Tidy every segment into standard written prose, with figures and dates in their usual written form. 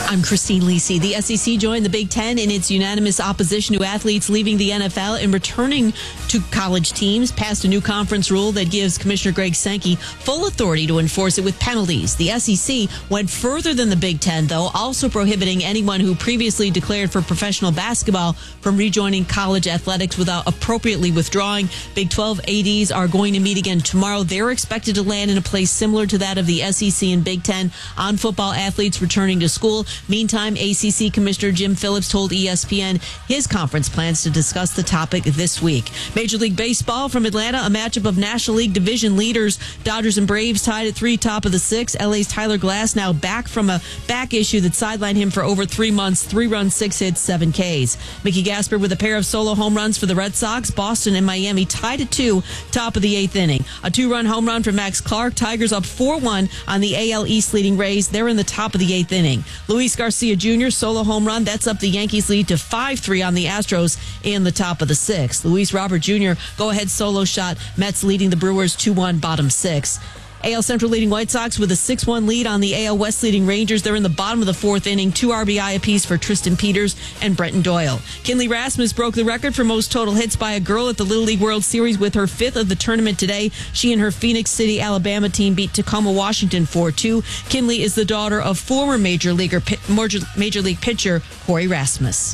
I'm Christine Lisi. The SEC joined the Big Ten in its unanimous opposition to athletes leaving the NFL and returning to college teams, passed a new conference rule that gives Commissioner Greg Sankey full authority to enforce it with penalties. The SEC went further than the Big Ten, though, also prohibiting anyone who previously declared for professional basketball from rejoining college athletics without appropriately withdrawing. Big 12 ADs are going to meet again tomorrow. They're expected to land in a place similar to that of the SEC and Big Ten on football athletes returning to school. Meantime, ACC Commissioner Jim Phillips told ESPN his conference plans to discuss the topic this week. Major League Baseball from Atlanta, a matchup of National League division leaders. Dodgers and Braves tied at 3, top of the 6. LA's Tyler Glass now back from a back issue that sidelined him for over 3 months. 3 runs, 6 hits, 7 Ks. Mickey Gasper with a pair of solo home runs for the Red Sox. Boston and Miami tied at 2, top of the 8th inning. A 2-run home run for Max Clark. Tigers up 4-1 on the AL East leading Rays. They're in the top of the 8th inning. Luis Garcia Jr. solo home run. That's up the Yankees lead to 5-3 on the Astros in the top of the 6th. Luis Robert Jr. go-ahead solo shot. Mets leading the Brewers 2-1 bottom 6. AL Central leading White Sox with a 6-1 lead on the AL West leading Rangers. They're in the bottom of the 4th inning. 2 RBI apiece for Tristan Peters and Brenton Doyle. Kinley Rasmus broke the record for most total hits by a girl at the Little League World Series with her 5th of the tournament today. She and her Phoenix City, Alabama team beat Tacoma, Washington 4-2. Kinley is the daughter of former Major League pitcher Corey Rasmus.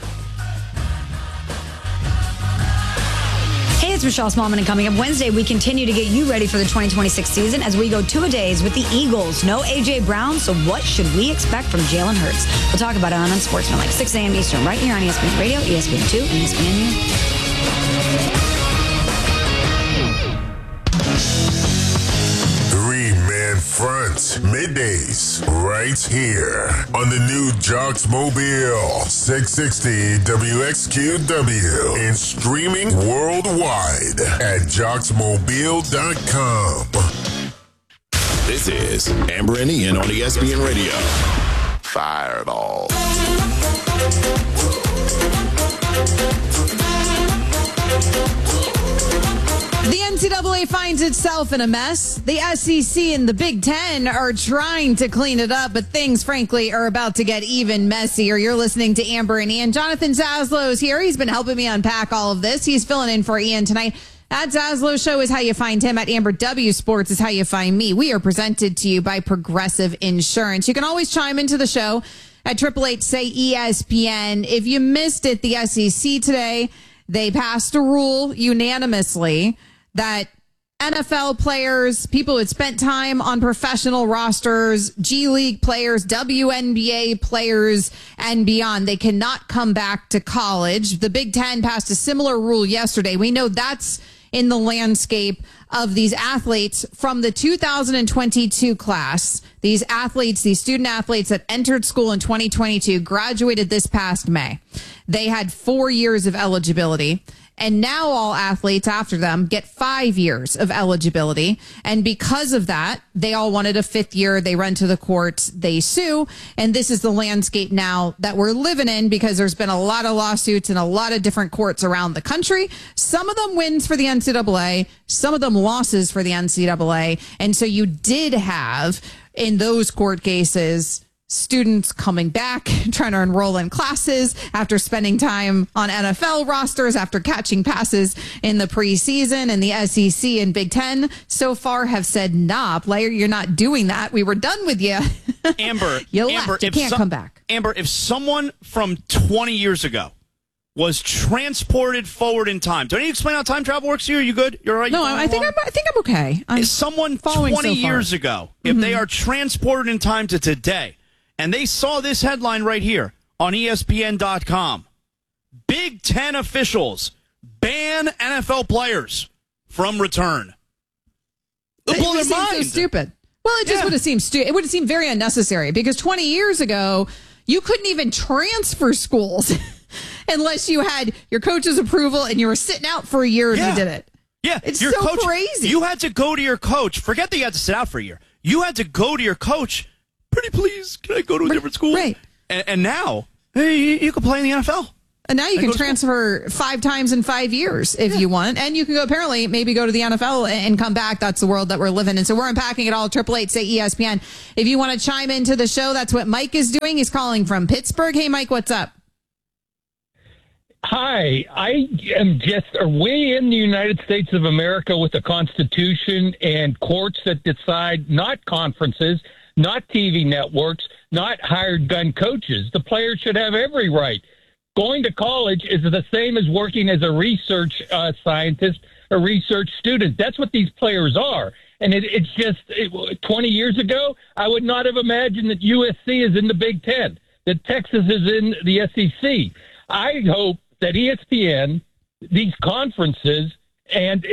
Hey, it's Michelle Smallman, and coming up Wednesday, we continue to get you ready for the 2026 season as we go 2-a-days with the Eagles. No A.J. Brown, so what should we expect from Jalen Hurts? We'll talk about it on Unsportsmanlike, 6 a.m. Eastern, right here on ESPN Radio, ESPN2, and ESPNU. Front middays right here on the new Jocks Mobile 660 WXQW and streaming worldwide at JocksMobile.com. This is Amber and Ian on ESPN Radio. Fireball. The NCAA finds itself in a mess. The SEC and the Big Ten are trying to clean it up, but things, frankly, are about to get even messier. You're listening to Amber and Ian. Jonathan Zaslow is here. He's been helping me unpack all of this. He's filling in for Ian tonight. At Zaslow Show is how you find him. At Amber W Sports is how you find me. We are presented to you by Progressive Insurance. You can always chime into the show at 888-SAY-ESPN. If you missed it, the SEC today, they passed a rule unanimously that NFL players, people who had spent time on professional rosters, G League players, WNBA players, and beyond, they cannot come back to college. The Big Ten passed a similar rule yesterday. We know that's in the landscape of these athletes from the 2022 class. These athletes, these student athletes that entered school in 2022, graduated this past May. They had 4 years of eligibility. And now all athletes after them get 5 years of eligibility. And because of that, they all wanted a 5th year. They run to the courts, they sue. And this is the landscape now that we're living in because there's been a lot of lawsuits in a lot of different courts around the country. Some of them wins for the NCAA, some of them losses for the NCAA. And so you did have in those court cases students coming back, trying to enroll in classes after spending time on NFL rosters, after catching passes in the preseason. And the SEC and Big Ten so far have said, nah, player, you're not doing that. We were done with you. Amber, you left. You can't come back. Amber, if someone from 20 years ago was transported forward in time, don't you explain how time travel works here? Are you good? You're all right? No, I think I'm okay. Is someone 20 years ago, if they are transported in time to today, and they saw this headline right here on ESPN.com. Big Ten officials ban NFL players from return. It would seem so stupid. Well, it just would have seemed stupid. It would have seemed very unnecessary because 20 years ago, you couldn't even transfer schools unless you had your coach's approval and you were sitting out for a year and you did it. Yeah, it's your so coach, crazy. You had to go to your coach. Forget that you had to sit out for a year. You had to go to your coach. Pretty please, can I go to a different school? Right. And now, hey, you can play in the NFL. And now you can transfer 5 times in 5 years if you want. And you can go, apparently, maybe go to the NFL and come back. That's the world that we're living in. So we're unpacking it all. 888-SAY-ESPN. If you want to chime into the show, that's what Mike is doing. He's calling from Pittsburgh. Hey, Mike, what's up? Hi, I am just, are we in the United States of America with a constitution and courts that decide, not conferences, not TV networks, not hired gun coaches? The players should have every right. Going to college is the same as working as a research scientist, a research student. That's what these players are. And it's just 20 years ago, I would not have imagined that USC is in the Big Ten, that Texas is in the SEC. I hope that ESPN, these conferences, and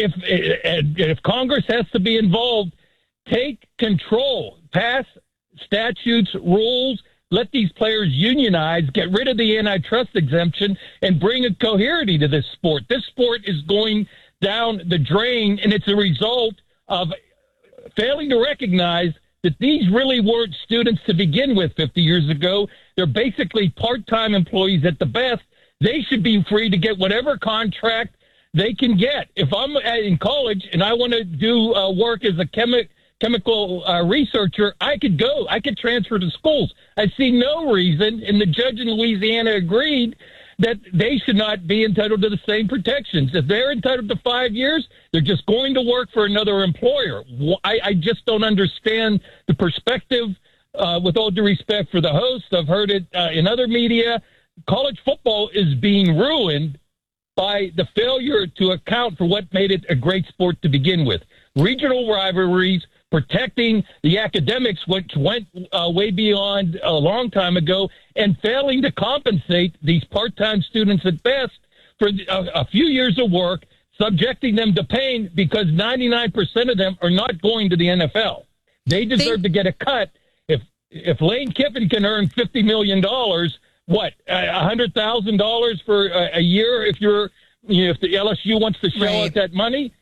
if Congress has to be involved, take control, pass statutes, rules, let these players unionize, get rid of the antitrust exemption, and bring a coherence to this sport. This sport is going down the drain, and it's a result of failing to recognize that these really weren't students to begin with 50 years ago. They're basically part-time employees at the best. They should be free to get whatever contract they can get. If I'm in college and I want to do work as a chemical researcher, I could go. I could transfer to schools. I see no reason, and the judge in Louisiana agreed, that they should not be entitled to the same protections. If they're entitled to 5 years, they're just going to work for another employer. I just don't understand the perspective, with all due respect for the host. I've heard it in other media. College football is being ruined by the failure to account for what made it a great sport to begin with. Regional rivalries, protecting the academics, which went way beyond a long time ago, and failing to compensate these part-time students at best for a few years of work, subjecting them to pain because 99% of them are not going to the NFL. They deserve to get a cut. If Lane Kiffin can earn $50 million, what, $100,000 for a year if if the LSU wants to shell out that money?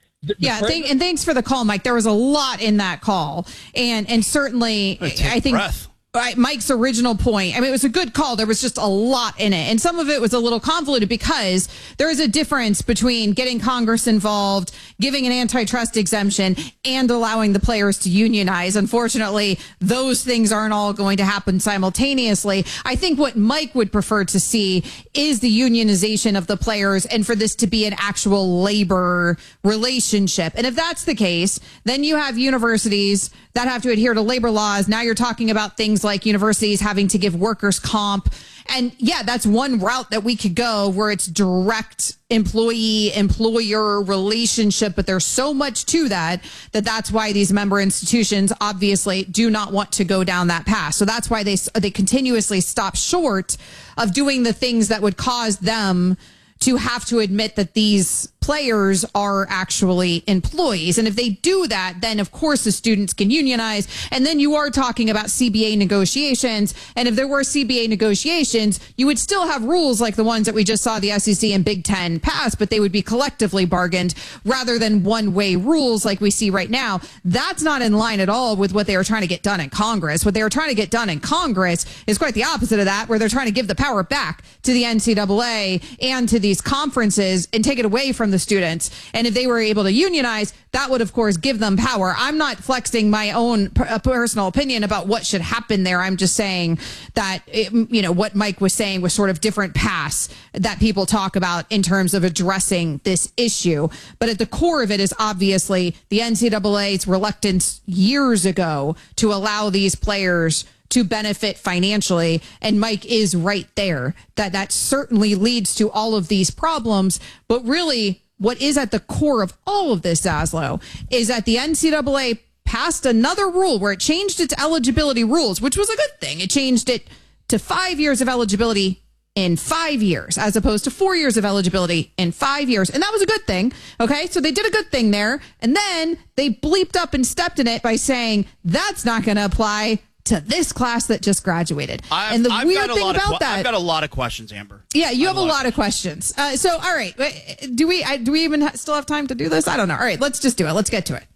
And thanks for the call, Mike. There was a lot in that call, and certainly I think Mike's original point, I mean, it was a good call. There was just a lot in it, and some of it was a little convoluted because there is a difference between getting Congress involved, giving an antitrust exemption, and allowing the players to unionize. Unfortunately, those things aren't all going to happen simultaneously. I think what Mike would prefer to see is the unionization of the players and for this to be an actual labor relationship. And if that's the case, then you have universities that have to adhere to labor laws. Now you're talking about things like universities having to give workers' comp. And yeah, that's one route that we could go where it's direct employee-employer relationship. But there's so much to that's why these member institutions obviously do not want to go down that path. So that's why they continuously stop short of doing the things that would cause them to have to admit that these players are actually employees. And if they do that, then of course the students can unionize. And then you are talking about CBA negotiations. And if there were CBA negotiations, you would still have rules like the ones that we just saw the SEC and Big Ten pass, but they would be collectively bargained rather than one-way rules like we see right now. That's not in line at all with what they were trying to get done in Congress. What they were trying to get done in Congress is quite the opposite of that, where they're trying to give the power back to the NCAA and to these conferences and take it away from the students. And if they were able to unionize, that would, of course, give them power. I'm not flexing my own personal opinion about what should happen there. I'm just saying that, what Mike was saying was sort of different paths that people talk about in terms of addressing this issue. But at the core of it is obviously the NCAA's reluctance years ago to allow these players to benefit financially. And Mike is right there, that certainly leads to all of these problems. But really, what is at the core of all of this, Zaslow, is that the NCAA passed another rule where it changed its eligibility rules, which was a good thing. It changed it to 5 years of eligibility in 5 years, as opposed to 4 years of eligibility in 5 years. And that was a good thing. Okay. So they did a good thing there. And then they bleeped up and stepped in it by saying that's not going to apply to this class that just graduated. And the weird thing about that, I've got a lot of questions, Amber. Yeah, you have a lot of questions. So, all right, do we even still have time to do this? I don't know. All right, let's just do it. Let's get to it.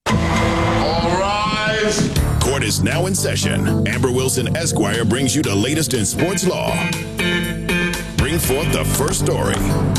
All rise. Court is now in session. Amber Wilson Esquire brings you the latest in sports law. bring forth the first story.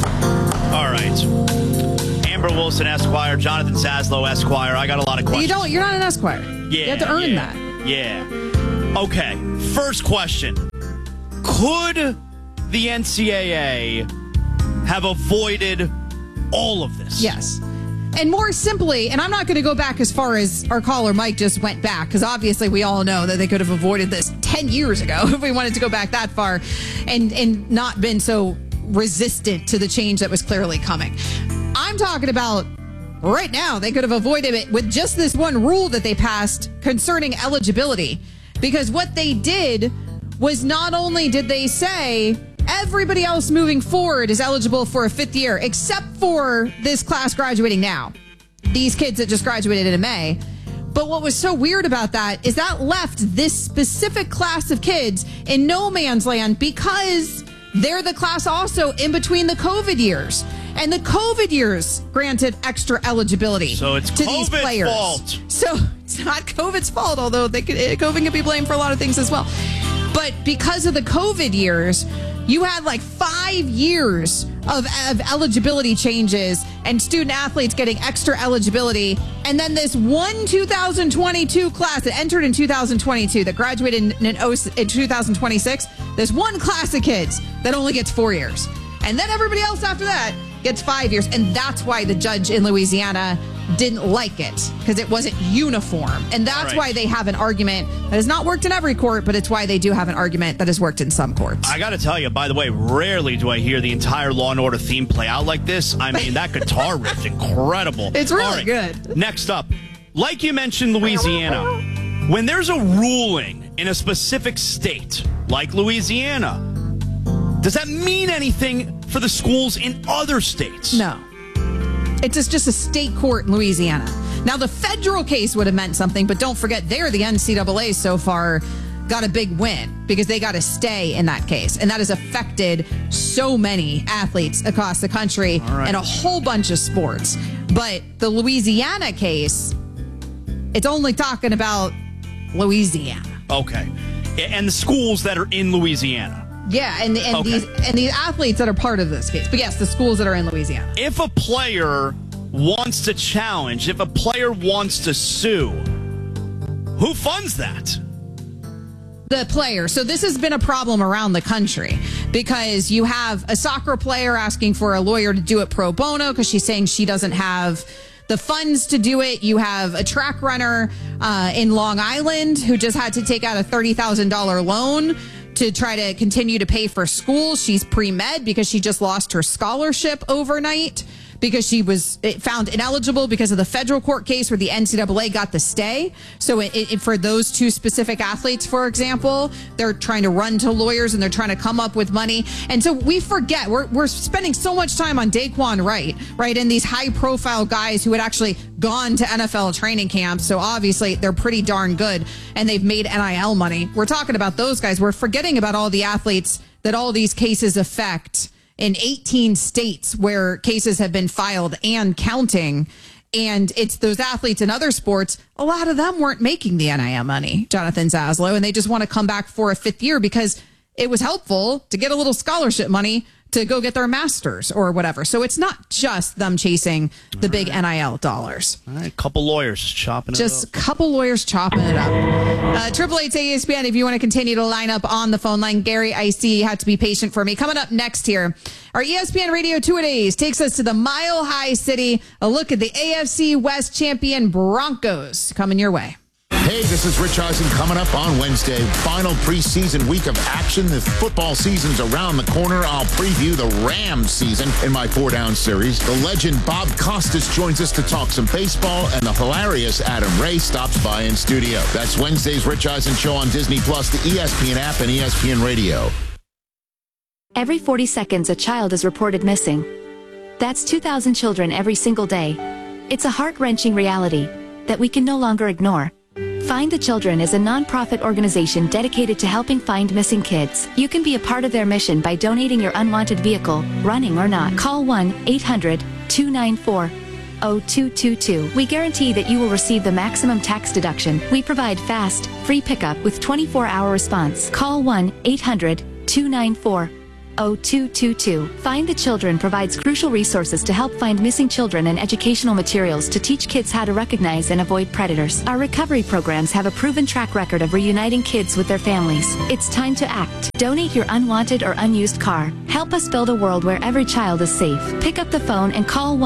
All right. Amber Wilson, Esquire. Jonathan Zaslow, Esquire. I got a lot of questions. You're not an Esquire. Yeah, you have to earn that. Yeah. Okay. First question. Could the NCAA have avoided all of this? Yes. And more simply, and I'm not going to go back as far as our caller Mike just went back, because obviously we all know that they could have avoided this 10 years ago if we wanted to go back that far and not been so resistant to the change that was clearly coming. I'm talking about right now. They could have avoided it with just this one rule that they passed concerning eligibility, because what they did was not only did they say everybody else moving forward is eligible for a fifth year, except for this class graduating now, these kids that just graduated in May. But what was so weird about that is that left this specific class of kids in no man's land, because they're the class also in between the COVID years. And the COVID years granted extra eligibility so it's to these players. Fault. So it's not COVID's fault, although COVID can be blamed for a lot of things as well. But because of the COVID years, you had like 5 years of eligibility changes and student athletes getting extra eligibility. And then this one 2022 class that entered in 2022 that graduated in 2026, there's one class of kids that only gets 4 years. And then everybody else after that gets 5 years. And that's why the judge in Louisiana didn't like it, because it wasn't uniform. And that's why they have an argument that has not worked in every court, but it's why they do have an argument that has worked in some courts. I got to tell you, by the way, rarely do I hear the entire Law & Order theme play out like this. I mean, that guitar riff's incredible. It's really good. Next up, like you mentioned, Louisiana. When there's a ruling in a specific state, like Louisiana, does that mean anything for the schools in other states? No. It's just a state court in Louisiana. Now, the federal case would have meant something, but don't forget, the NCAA so far got a big win because they got a stay in that case. And that has affected so many athletes across the country and a whole bunch of sports. But the Louisiana case, it's only talking about Louisiana. Okay. And the schools that are in Louisiana. Yeah, and these athletes that are part of this case. But yes, the schools that are in Louisiana. If a player wants to challenge, if a player wants to sue, who funds that? The player. So this has been a problem around the country because you have a soccer player asking for a lawyer to do it pro bono because she's saying she doesn't have the funds to do it. You have a track runner in Long Island who just had to take out a $30,000 loan to try to continue to pay for school. She's pre-med because she just lost her scholarship overnight because she was found ineligible because of the federal court case where the NCAA got the stay. So for those two specific athletes, for example, they're trying to run to lawyers and they're trying to come up with money. And so we forget, we're spending so much time on Daquan Wright, right? And these high profile guys who had actually gone to NFL training camps. So obviously they're pretty darn good and they've made NIL money. We're talking about those guys. We're forgetting about all the athletes that all these cases affect in 18 states where cases have been filed and counting. And it's those athletes in other sports. A lot of them weren't making the NIL money, Jonathan Zaslow, and they just want to come back for a fifth year because it was helpful to get a little scholarship money to go get their master's or whatever. So it's not just them chasing the big NIL dollars. All right, a couple lawyers chopping it up. Just a couple lawyers chopping it up. 888-ESPN if you want to continue to line up on the phone line. Gary, I see you have to be patient for me. Coming up next here, our ESPN Radio 2-a-days takes us to the Mile High City. A look at the AFC West champion Broncos coming your way. Hey, this is Rich Eisen coming up on Wednesday. Final preseason week of action. The football season's around the corner. I'll preview the Rams season in my 4-down series. The legend Bob Costas joins us to talk some baseball, and the hilarious Adam Ray stops by in studio. That's Wednesday's Rich Eisen Show on Disney+, the ESPN app, and ESPN Radio. Every 40 seconds, a child is reported missing. That's 2,000 children every single day. It's a heart-wrenching reality that we can no longer ignore. Find the Children is a non-profit organization dedicated to helping find missing kids. You can be a part of their mission by donating your unwanted vehicle, running or not. Call 1-800-294-0222. We guarantee that you will receive the maximum tax deduction. We provide fast, free pickup with 24-hour response. Call 1-800-294-0222. 0222. Find the Children provides crucial resources to help find missing children and educational materials to teach kids how to recognize and avoid predators. Our recovery programs have a proven track record of reuniting kids with their families. It's time to act. Donate your unwanted or unused car. Help us build a world where every child is safe. Pick up the phone and call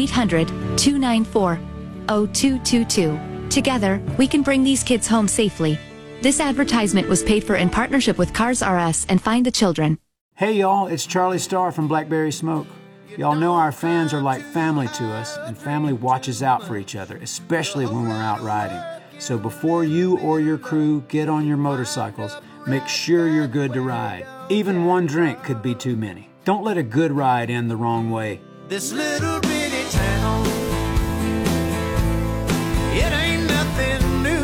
1-800-294-0222. Together, we can bring these kids home safely. This advertisement was paid for in partnership with Cars R Us and Find the Children. Hey y'all, it's Charlie Starr from Blackberry Smoke. Y'all know our fans are like family to us, and family watches out for each other, especially when we're out riding. So before you or your crew get on your motorcycles, make sure you're good to ride. Even one drink could be too many. Don't let a good ride end the wrong way. This little bitty town, it ain't nothing new.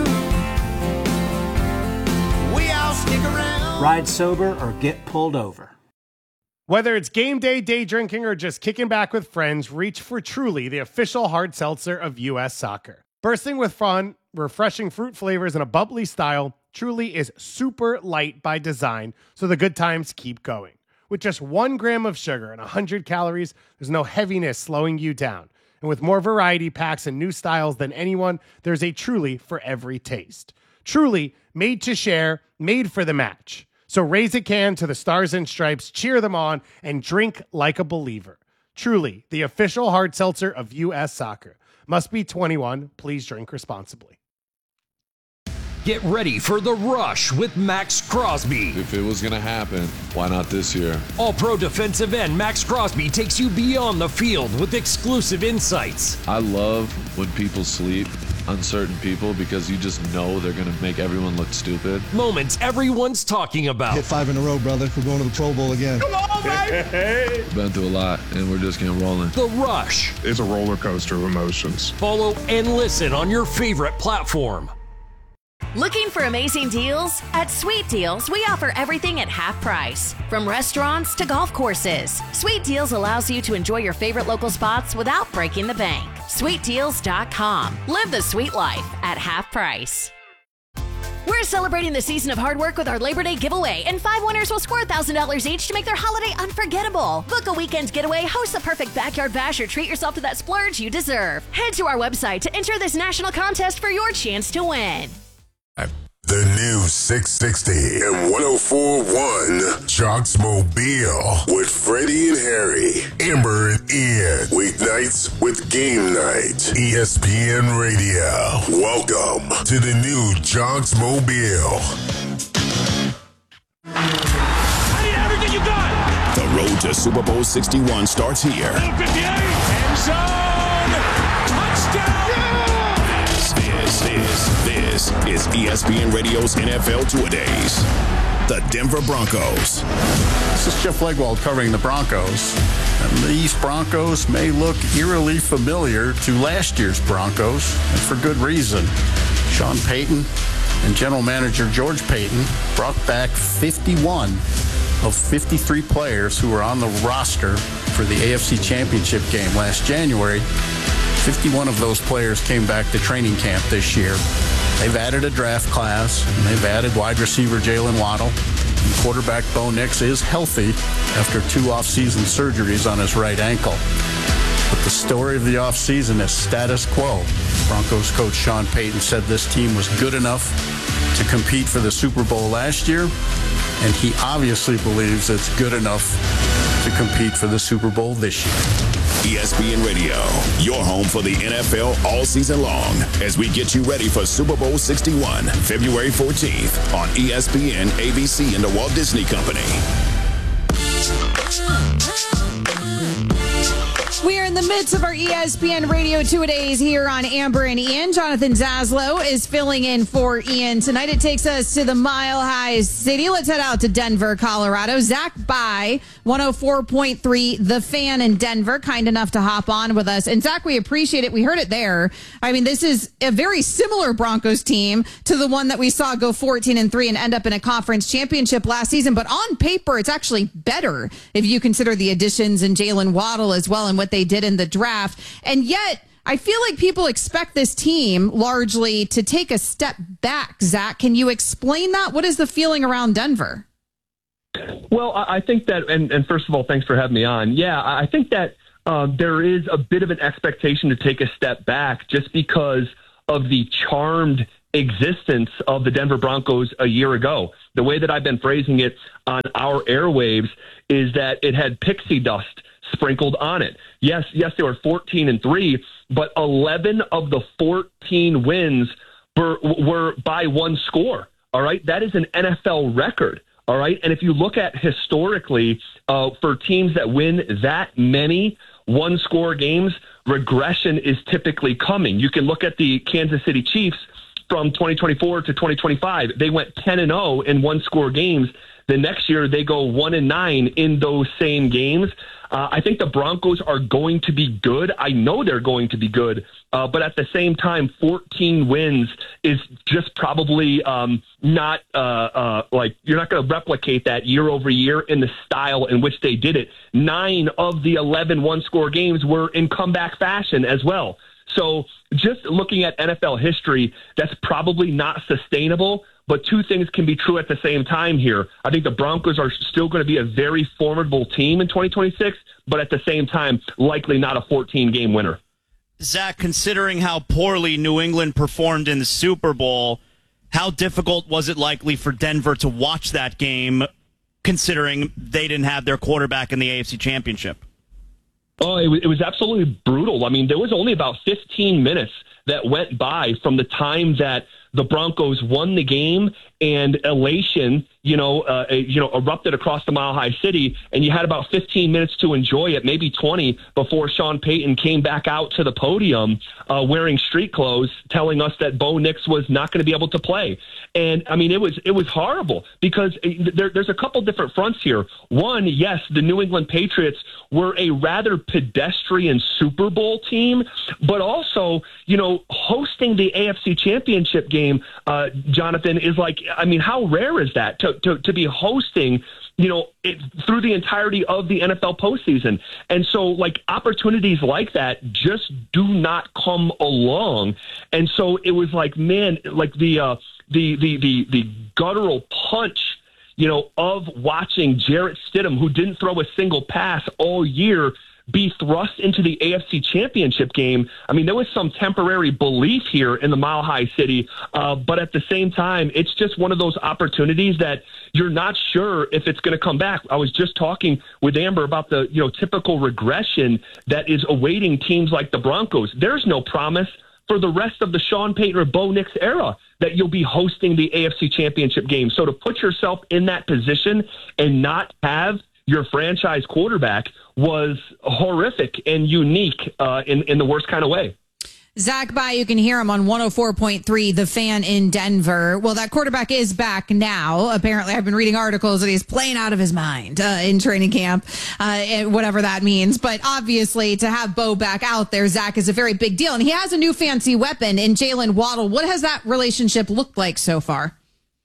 We all stick around. Ride sober or get pulled over. Whether it's game day, day drinking, or just kicking back with friends, reach for Truly, the official hard seltzer of U.S. Soccer. Bursting with fun, refreshing fruit flavors, and a bubbly style, Truly is super light by design, so the good times keep going. With just 1 gram of sugar and 100 calories, there's no heaviness slowing you down. And with more variety packs and new styles than anyone, there's a Truly for every taste. Truly, made to share, made for the match. So raise a can to the Stars and Stripes, cheer them on, and drink like a believer. Truly, the official hard seltzer of U.S. Soccer. Must be 21. Please drink responsibly. Get ready for The Rush with Max Crosby. If it was going to happen, why not this year? All-pro defensive end Max Crosby takes you beyond the field with exclusive insights. I love when people sleep on certain people because you just know they're going to make everyone look stupid. Moments everyone's talking about. Hit 5 in a row, brother. We're going to the Pro Bowl again. Come on, baby! Been through a lot, and we're just getting rolling. The Rush. It's a roller coaster of emotions. Follow and listen on your favorite platform. Looking for amazing deals? At Sweet Deals, we offer everything at half price. From restaurants to golf courses, Sweet Deals allows you to enjoy your favorite local spots without breaking the bank. SweetDeals.com. Live the sweet life at half price. We're celebrating the season of hard work with our Labor Day giveaway, and 5 winners will score $1,000 each to make their holiday unforgettable. Book a weekend getaway, host the perfect backyard bash, or treat yourself to that splurge you deserve. Head to our website to enter this national contest for your chance to win. The new 660 and 104.1 Jocks Mobile with Freddie and Harry, Amber and Ian. Weeknights with Game Night. ESPN Radio. Welcome to the new Jocks Mobile. I need everything you got. The road to Super Bowl 61 starts here. 58, end zone, touchdown. This is ESPN Radio's NFL Two-A-Days. The Denver Broncos. This is Jeff Legwold covering the Broncos. And these Broncos may look eerily familiar to last year's Broncos, and for good reason. Sean Payton and general manager George Payton brought back 51 of 53 players who were on the roster for the AFC Championship game last January. 51 of those players came back to training camp this year. They've added a draft class, and they've added wide receiver Jalen Waddle. And quarterback Bo Nix is healthy after 2 off-season surgeries on his right ankle. But the story of the offseason is status quo. Broncos coach Sean Payton said this team was good enough to compete for the Super Bowl last year, and he obviously believes it's good enough to compete for the Super Bowl this year. ESPN Radio, your home for the NFL all season long as we get you ready for Super Bowl 61, February 14th on ESPN, ABC, and the Walt Disney Company. We are in the midst of our ESPN Radio Two-A-Days here on Amber and Ian. Jonathan Zaslow is filling in for Ian tonight. It takes us to the Mile High City. Let's head out to Denver, Colorado. Zach By, 104.3, The Fan in Denver, kind enough to hop on with us. And Zach, we appreciate it. We heard it there. I mean, this is a very similar Broncos team to the one that we saw go 14-3 and end up in a conference championship last season. But on paper, it's actually better if you consider the additions in Jalen Waddle as well and what they did in the draft. And yet, I feel like people expect this team largely to take a step back. Zach, can you explain that? What is the feeling around Denver? Well, I think that, and first of all, thanks for having me on. Yeah, I think that there is a bit of an expectation to take a step back just because of the charmed existence of the Denver Broncos a year ago. The way that I've been phrasing it on our airwaves is that it had pixie dust sprinkled on it. Yes, they were 14-3, but 11 of the 14 wins were by one score. All right, that is an NFL record. All right, and if you look at historically for teams that win that many one-score games, regression is typically coming. You can look at the Kansas City Chiefs from 2024 to 2025. They went 10-0 in one-score games. The next year, they go 1-9 in those same games. I think the Broncos are going to be good. I know they're going to be good. But at the same time, 14 wins is just probably not like you're not going to replicate that year over year in the style in which they did it. 9 of the 11 one-score games were in comeback fashion as well. So just looking at NFL history, that's probably not sustainable. But two things can be true at the same time here. I think the Broncos are still going to be a very formidable team in 2026, but at the same time, likely not a 14-game winner. Zach, considering how poorly New England performed in the Super Bowl, how difficult was it likely for Denver to watch that game, considering they didn't have their quarterback in the AFC Championship? Oh, it was absolutely brutal. I mean, there was only about 15 minutes that went by from the time that the Broncos won the game and elation, erupted across the Mile High City, and you had about 15 minutes to enjoy it, maybe 20, before Sean Payton came back out to the podium wearing street clothes, telling us that Bo Nix was not going to be able to play. And I mean, it was horrible because there's a couple different fronts here. One, yes, the New England Patriots were a rather pedestrian Super Bowl team, but also, hosting the AFC Championship game, Jonathan, is like, I mean, how rare is that to be hosting, through the entirety of the NFL postseason? And so, like, opportunities like that just do not come along. And so it was like, man, like the guttural punch, of watching Jarrett Stidham, who didn't throw a single pass all year, be thrust into the AFC Championship game. I mean, there was some temporary belief here in the Mile High City, but at the same time, it's just one of those opportunities that you're not sure if it's going to come back. I was just talking with Amber about the typical regression that is awaiting teams like the Broncos. There's no promise for the rest of the Sean Payton or Bo Nix era that you'll be hosting the AFC Championship game. So to put yourself in that position and not have your franchise quarterback was horrific and unique in the worst kind of way. Zach Bye, you can hear him on 104.3, The Fan in Denver. Well, that quarterback is back now. Apparently, I've been reading articles that he's playing out of his mind in training camp, whatever that means. But obviously, to have Bo back out there, Zach, is a very big deal. And he has a new fancy weapon in Jalen Waddle. What has that relationship looked like so far?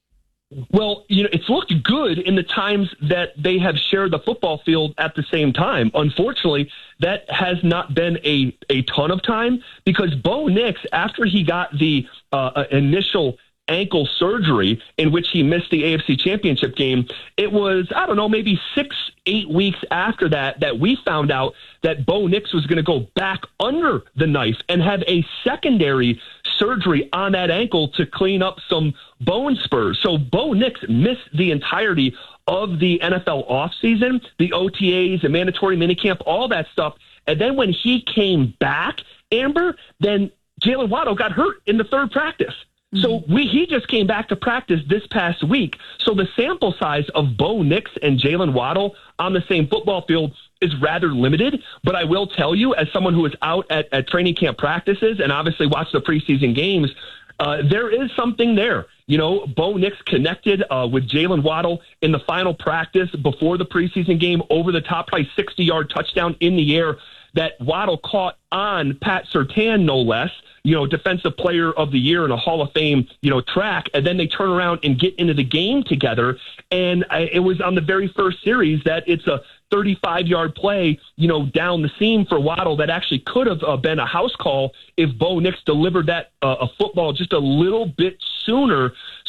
Well, it's looked good in the times that they have shared the football field at the same time. Unfortunately, that has not been a ton of time because Bo Nix, after he got the initial ankle surgery in which he missed the AFC Championship game, it was, I don't know, maybe 6-8 weeks after that we found out that Bo Nix was going to go back under the knife and have a secondary surgery on that ankle to clean up some bone spurs. So Bo Nix missed the entirety of the NFL offseason, the OTAs, the mandatory minicamp, all that stuff. And then when he came back, Amber, then Jalen Waddle got hurt in the third practice. So he just came back to practice this past week. So the sample size of Bo Nix and Jalen Waddle on the same football field is rather limited. But I will tell you, as someone who is out at training camp practices and obviously watched the preseason games, there is something there. Bo Nix connected with Jalen Waddle in the final practice before the preseason game, over the top, probably 60-yard touchdown in the air that Waddle caught on Pat Surtain, no less. Defensive player of the year in a Hall of Fame, track. And then they turn around and get into the game together. And it was on the very first series that it's a 35-yard play, down the seam for Waddle that actually could have been a house call if Bo Nix delivered that a football just a little bit sooner.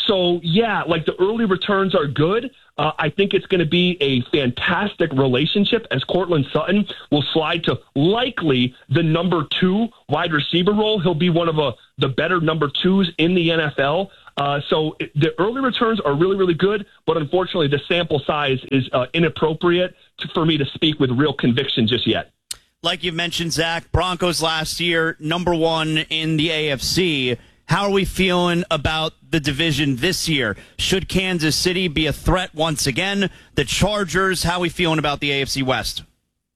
So, yeah, like the early returns are good. I think it's going to be a fantastic relationship as Courtland Sutton will slide to likely the number 2 wide receiver role. He'll be one of the better number 2s in the NFL. So the early returns are really, really good, but unfortunately the sample size is inappropriate for me to speak with real conviction just yet. Like you mentioned, Zach, Broncos last year, number 1 in the AFC. How are we feeling about the division this year? Should Kansas City be a threat once again? The Chargers, how are we feeling about the AFC West?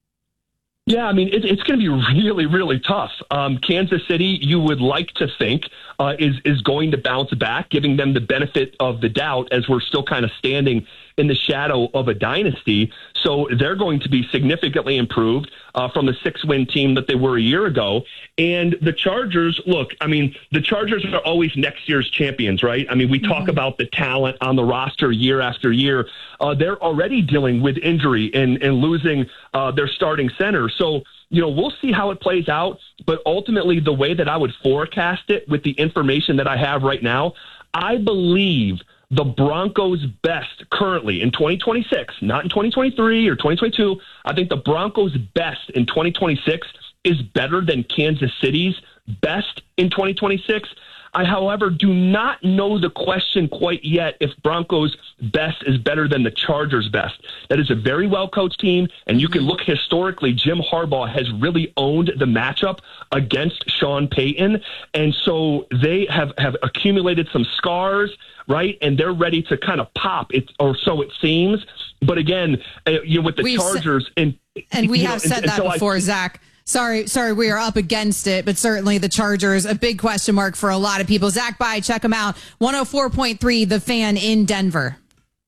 Yeah, I mean, it's going to be really, really tough. Kansas City, you would like to think, is going to bounce back, giving them the benefit of the doubt as we're still kind of standing in the shadow of a dynasty. So they're going to be significantly improved from the 6-win team that they were a year ago. And the Chargers, look, I mean, the Chargers are always next year's champions, right? I mean, we talk about the talent on the roster year after year. They're already dealing with injury and losing their starting center. So, you know, we'll see how it plays out. But ultimately, the way that I would forecast it with the information that I have right now, I believe the Broncos' best currently in 2026, not in 2023 or 2022. I think the Broncos' best in 2026 is better than Kansas City's best in 2026. I, however, do not know the question quite yet if Broncos' best is better than the Chargers' best. That is a very well-coached team, and you can look historically, Jim Harbaugh has really owned the matchup against Sean Payton, and so they have accumulated some scars, right? And they're ready to kind of pop, or so it seems. But again, with the Chargers... and we have said that before, Zach. Sorry, we are up against it, but certainly the Chargers, a big question mark for a lot of people. Zach Bye, check him out. 104.3, The Fan in Denver.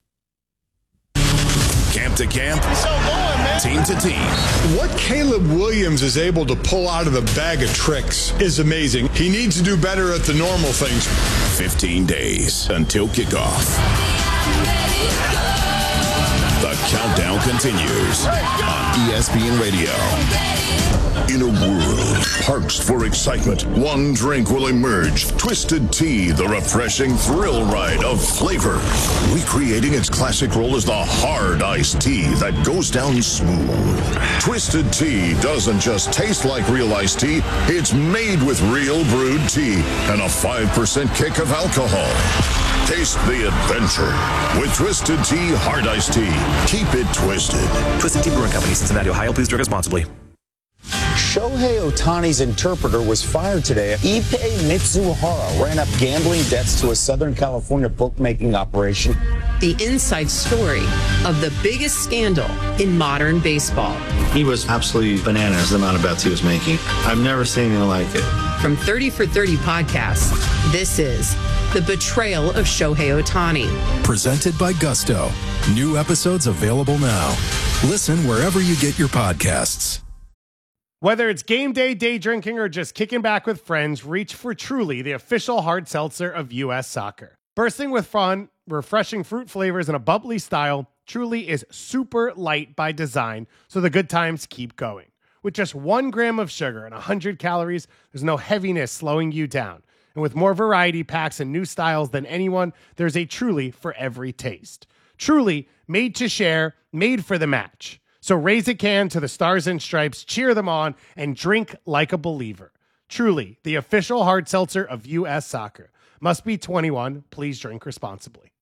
Camp to camp, team to team. What Caleb Williams is able to pull out of the bag of tricks is amazing. He needs to do better at the normal things. 15 days until kickoff. The countdown continues on ESPN Radio. In a world parched for excitement, one drink will emerge. Twisted Tea, the refreshing thrill ride of flavor. Recreating its classic role as the hard iced tea that goes down smooth. Twisted Tea doesn't just taste like real iced tea, it's made with real brewed tea and a 5% kick of alcohol. Taste the adventure with Twisted Tea Hard Iced Tea. Keep it twisted. Twisted Tea Brewing Company, Cincinnati, Ohio. Please drink responsibly. Shohei Ohtani's interpreter was fired today. Ippei Mitsuhara ran up gambling debts to a Southern California bookmaking operation. The inside story of the biggest scandal in modern baseball. He was absolutely bananas, the amount of bets he was making. I've never seen anything like it. From 30 for 30 podcasts, this is The Betrayal of Shohei Ohtani. Presented by Gusto. New episodes available now. Listen wherever you get your podcasts. Whether it's game day, day drinking, or just kicking back with friends, reach for Truly, the official hard seltzer of U.S. Soccer. Bursting with fun, refreshing fruit flavors, and a bubbly style, Truly is super light by design, so the good times keep going. With just 1 gram of sugar and 100 calories, there's no heaviness slowing you down. And with more variety packs and new styles than anyone, there's a Truly for every taste. Truly, made to share, made for the match. So raise a can to the Stars and Stripes, cheer them on, and drink like a believer. Truly, the official hard seltzer of U.S. Soccer. Must be 21. Please drink responsibly.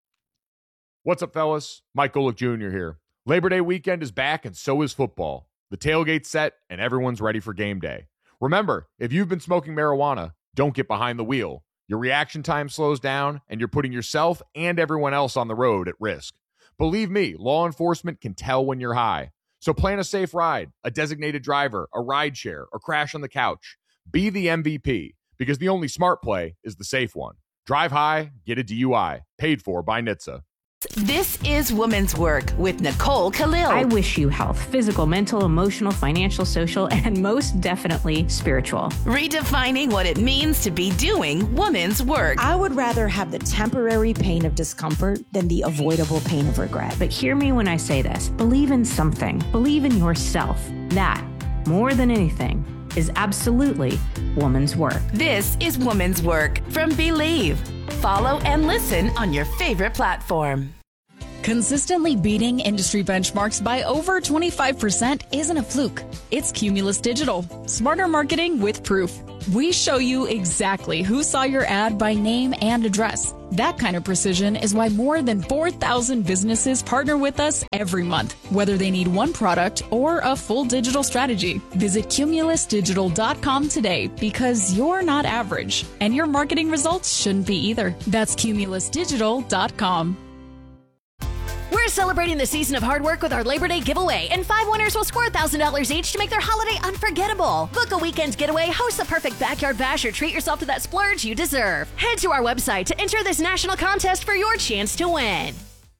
What's up, fellas? Mike Golick Jr. here. Labor Day weekend is back, and so is football. The tailgate's set, and everyone's ready for game day. Remember, if you've been smoking marijuana, don't get behind the wheel. Your reaction time slows down, and you're putting yourself and everyone else on the road at risk. Believe me, law enforcement can tell when you're high. So plan a safe ride, a designated driver, a ride share, or crash on the couch. Be the MVP, because the only smart play is the safe one. Drive high, get a DUI. Paid for by NHTSA. This is Women's Work with Nicole Khalil. I wish you health, physical, mental, emotional, financial, social, and most definitely spiritual. Redefining what it means to be doing women's work. I would rather have the temporary pain of discomfort than the avoidable pain of regret. But hear me when I say this. Believe in something. Believe in yourself. That, more than anything, is absolutely woman's work. This is Woman's Work from Believe. Follow and listen on your favorite platform. Consistently beating industry benchmarks by over 25% isn't a fluke. It's Cumulus Digital. Smarter marketing with proof. We show you exactly who saw your ad by name and address. That kind of precision is why more than 4,000 businesses partner with us every month, whether they need one product or a full digital strategy. Visit cumulusdigital.com today because you're not average, and your marketing results shouldn't be either. That's cumulusdigital.com. We're celebrating the season of hard work with our Labor Day giveaway, and 5 winners will score $1,000 each to make their holiday unforgettable. Book a weekend getaway, host the perfect backyard bash, or treat yourself to that splurge you deserve. Head to our website to enter this national contest for your chance to win.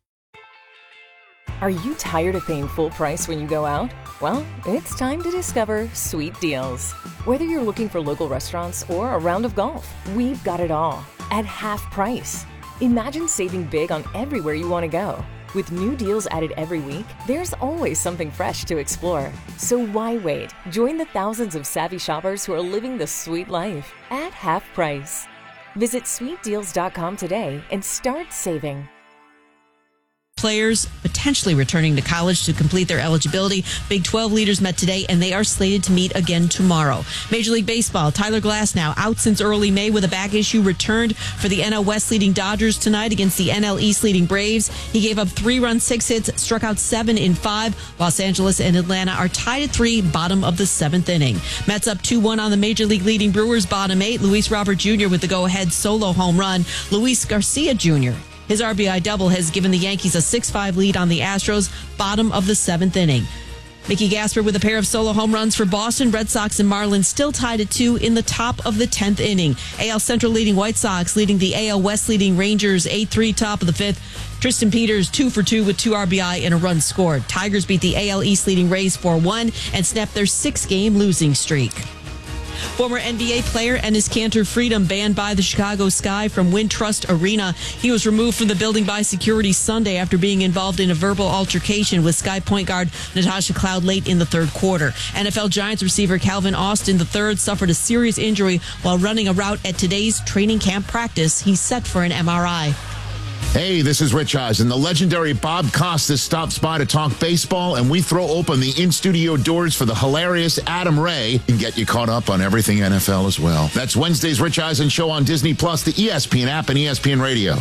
Are you tired of paying full price when you go out? Well, it's time to discover Sweet Deals. Whether you're looking for local restaurants or a round of golf, we've got it all at half price. Imagine saving big on everywhere you want to go. With new deals added every week, there's always something fresh to explore. So why wait? Join the thousands of savvy shoppers who are living the sweet life at half price. Visit sweetdeals.com today and start saving. Players potentially returning to college to complete their eligibility. Big 12 leaders met today, and they are slated to meet again tomorrow. Major League Baseball, Tyler Glasnow out since early May with a back issue, returned for the NL West leading Dodgers tonight against the NL East leading Braves. He gave up 3 runs, 6 hits, struck out 7 in 5. Los Angeles and Atlanta are tied at 3, bottom of the 7th inning. Mets up 2-1 on the Major League leading Brewers, bottom 8. Luis Robert Jr. with the go-ahead solo home run. Luis Garcia Jr. His RBI double has given the Yankees a 6-5 lead on the Astros, bottom of the 7th inning. Mickey Gasper with a pair of solo home runs for Boston. Red Sox and Marlins still tied at 2 in the top of the 10th inning. AL Central leading White Sox, leading the AL West leading Rangers 8-3, top of the 5th. Tristan Peters 2 for 2 with 2 RBI and a run scored. Tigers beat the AL East leading Rays 4-1 and snapped their 6-game losing streak. Former NBA player Enes Kanter Freedom banned by the Chicago Sky from Wintrust Arena. He was removed from the building by security Sunday after being involved in a verbal altercation with Sky point guard Natasha Cloud late in the third quarter. NFL Giants receiver Calvin Austin III suffered a serious injury while running a route at today's training camp practice. He's set for an MRI. Hey, this is Rich Eisen. The legendary Bob Costas stops by to talk baseball, and we throw open the in-studio doors for the hilarious Adam Ray and get you caught up on everything NFL as well. That's Wednesday's Rich Eisen Show on Disney+, the ESPN app, and ESPN Radio.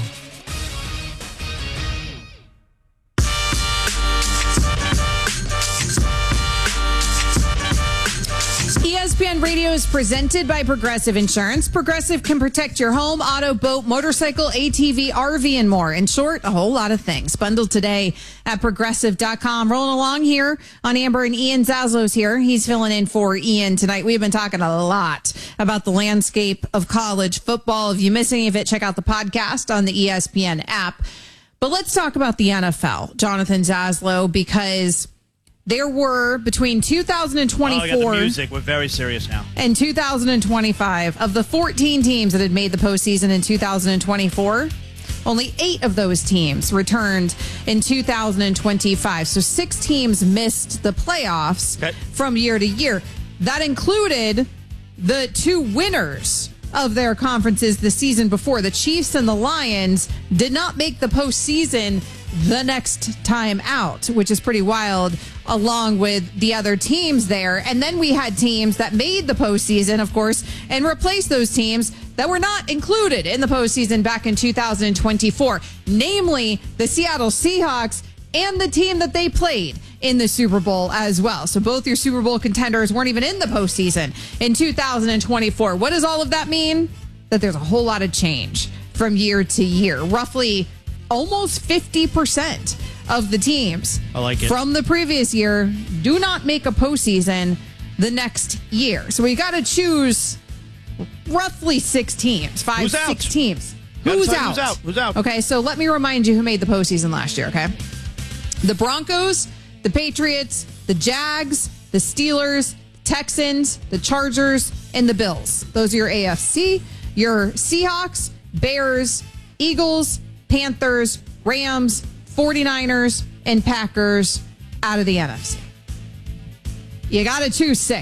ESPN Radio is presented by Progressive Insurance. Progressive can protect your home, auto, boat, motorcycle, ATV, RV, and more. In short, a whole lot of things. Bundled today at Progressive.com. Rolling along here on Amber and Ian. Zaslow's here. He's filling in for Ian tonight. We've been talking a lot about the landscape of college football. If you miss any of it, check out the podcast on the ESPN app. But let's talk about the NFL, Jonathan Zaslow, because there were between 2024 got the music. We're very serious now. And 2025, of the 14 teams that had made the postseason in 2024, only 8 of those teams returned in 2025. So 6 teams missed the playoffs from year to year. That included the 2 winners of their conferences the season before. The Chiefs and the Lions did not make the postseason the next time out, which is pretty wild, along with the other teams there. And then we had teams that made the postseason, of course, and replaced those teams that were not included in the postseason back in 2024, namely the Seattle Seahawks and the team that they played in the Super Bowl as well. So both your Super Bowl contenders weren't even in the postseason in 2024. What does all of that mean? That there's a whole lot of change from year to year. Roughly almost 50% of the teams from the previous year do not make a postseason the next year. So we got to choose roughly 6 teams, 6 teams. Who's out? Who's out? Okay, so let me remind you who made the postseason last year, okay? The Broncos, the Patriots, the Jags, the Steelers, Texans, the Chargers, and the Bills. Those are your AFC. Your Seahawks, Bears, Eagles, Panthers, Rams, 49ers, and Packers out of the NFC. You got to choose 6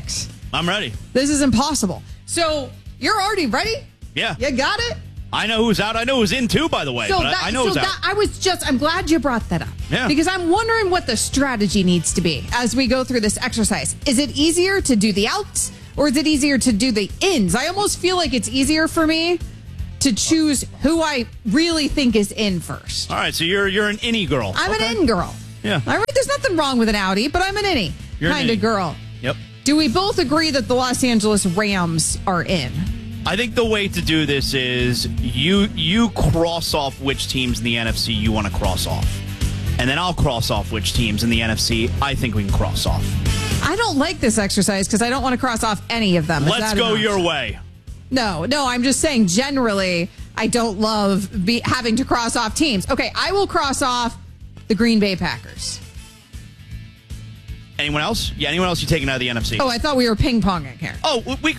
I'm ready. This is impossible. So you're already ready? Yeah. You got it? I know who's out. I know who's in too, by the way. So but I know who's out. I'm glad you brought that up. Yeah. Because I'm wondering what the strategy needs to be as we go through this exercise. Is it easier to do the outs or is it easier to do the ins? I almost feel like it's easier for me to choose who I really think is in first. All right, so you're an innie girl. I'm an in girl. Yeah. All right, there's nothing wrong with an outie, but I'm an innie kind of girl. Yep. Do we both agree that the Los Angeles Rams are in? I think the way to do this is you cross off which teams in the NFC you want to cross off. And then I'll cross off which teams in the NFC I think we can cross off. I don't like this exercise because I don't want to cross off any of them. Let's go your way. No, I'm just saying generally I don't love having to cross off teams. Okay, I will cross off the Green Bay Packers. Anyone else? Yeah, anyone else you taking out of the NFC? Oh, I thought we were ping-ponging here. Oh, we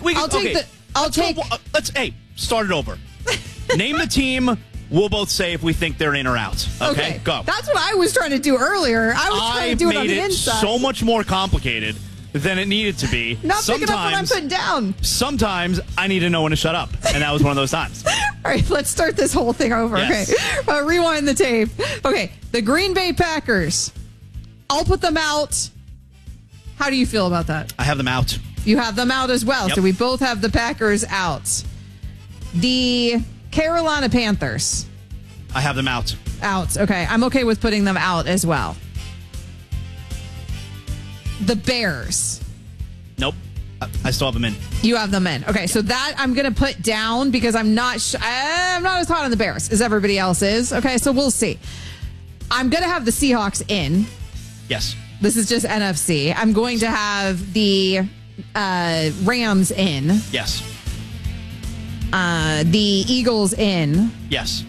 Hey, start it over. Name the team. We'll both say if we think they're in or out. Okay, go. That's what I was trying to do earlier. I was trying to do it on the inside. So much more complicated than it needed to be. Not picking up what I'm putting down. Sometimes I need to know when to shut up, and that was one of those times. All right, let's start this whole thing over. Yes. Okay, rewind the tape. Okay, the Green Bay Packers. I'll put them out. How do you feel about that? I have them out. You have them out as well. Yep. So we both have the Packers out. The Carolina Panthers. I have them out. Out. Okay. I'm okay with putting them out as well. The Bears. Nope. I still have them in. You have them in. Okay. So that I'm going to put down because I'm not as hot on the Bears as everybody else is. Okay. So we'll see. I'm going to have the Seahawks in. Yes. This is just NFC. I'm going to have the Rams in. Yes. The Eagles in. Yes.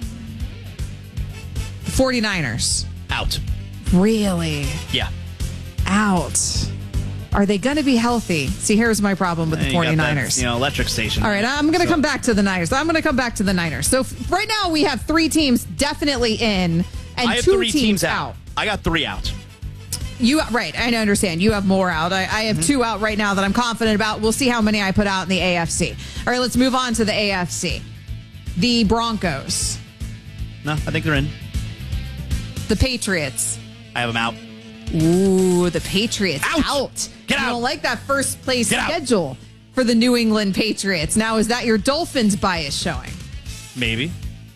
49ers. Out. Really? Yeah. Out. Are they going to be healthy? See, here's my problem with the 49ers. That, electric station. All right, I'm going to come back to the Niners. So right now we have 3 teams definitely in and I have 2 3 teams out. I got 3 out. Right, I understand. You have more out. I have 2 out right now that I'm confident about. We'll see how many I put out in the AFC. All right, let's move on to the AFC. The Broncos. No, I think they're in. The Patriots. I have them out. Ooh, the Patriots out. Get out. I don't like that first place schedule for the New England Patriots. Now, is that your Dolphins bias showing? Maybe.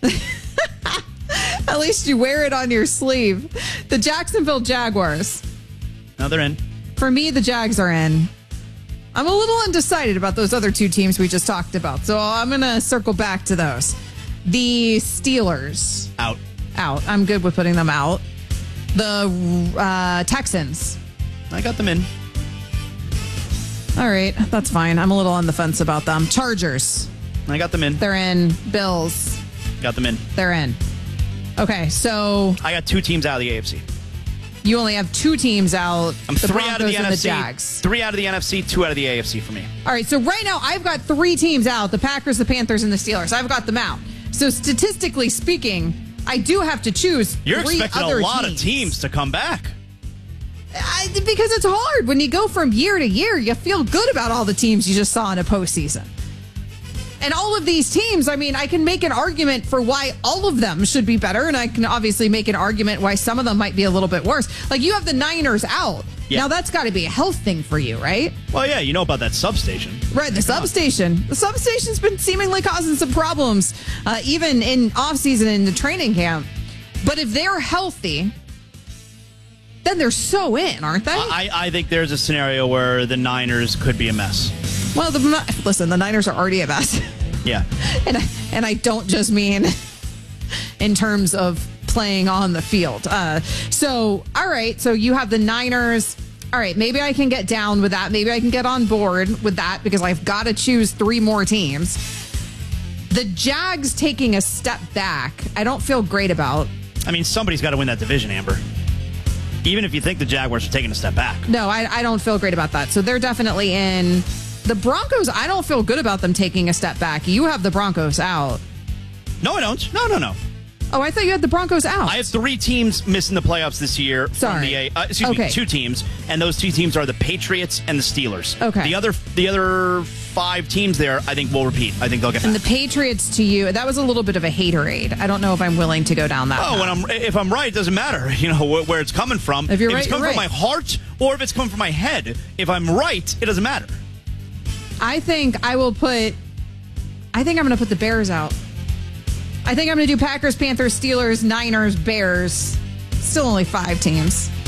At least you wear it on your sleeve. The Jacksonville Jaguars. No, they're in. For me, the Jags are in. I'm a little undecided about those other 2 teams we just talked about, so I'm going to circle back to those. The Steelers. Out. Out. I'm good with putting them out. The Texans. I got them in. All right, that's fine. I'm a little on the fence about them. Chargers. I got them in. They're in. Bills. Got them in. They're in. Okay, so I got 2 teams out of the AFC. You only have 2 teams out. I'm the 3 Broncos out of the and NFC. The Jags. 3 out of the NFC, 2 out of the AFC for me. All right, so right now I've got 3 teams out: the Packers, the Panthers, and the Steelers. I've got them out. So statistically speaking, I do have to choose. You're 3 expecting other a lot teams. of teams to come back. Because it's hard when you go from year to year. You feel good about all the teams you just saw in a postseason. And all of these teams, I mean, I can make an argument for why all of them should be better, and I can obviously make an argument why some of them might be a little bit worse. Like, you have the Niners out. Yeah. Now, that's got to be a health thing for you, right? Well, yeah, you know about that substation. Right, the substation. The substation's been seemingly causing some problems, even in offseason in the training camp. But if they're healthy, then they're so in, aren't they? I think there's a scenario where the Niners could be a mess. Well, listen, the Niners are already a mess. Yeah. And I don't just mean in terms of playing on the field. So, all right. So you have the Niners. All right. Maybe I can get down with that. Maybe I can get on board with that because I've got to choose 3 more teams. The Jags taking a step back, I don't feel great about. I mean, somebody's got to win that division, Amber. Even if you think the Jaguars are taking a step back. No, I don't feel great about that. So they're definitely in. The Broncos, I don't feel good about them taking a step back. You have the Broncos out. No, I don't. No. Oh, I thought you had the Broncos out. I have 3 teams missing the playoffs this year. Sorry. Excuse me, 2 teams, and those 2 teams are the Patriots and the Steelers. Okay. The other 5 teams there, I think, will repeat. I think they'll get back. And the Patriots to you, that was a little bit of a haterade. I don't know if I'm willing to go down that path. If I'm right, it doesn't matter. You know where it's coming from. If it's coming from my heart or if it's coming from my head. If I'm right, it doesn't matter. I think I'm going to put the Bears out. I think I'm going to do Packers, Panthers, Steelers, Niners, Bears. Still only 5 teams.